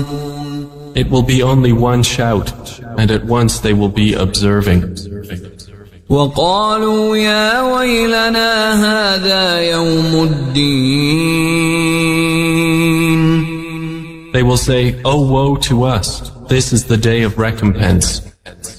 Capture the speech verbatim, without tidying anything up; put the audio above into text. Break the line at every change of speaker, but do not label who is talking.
It will be only one shout, and at once they will be observing.
وقالوا يا ويلنا هذا يوم الدين.
They will say, "Oh, woe to us! This is the day of recompense."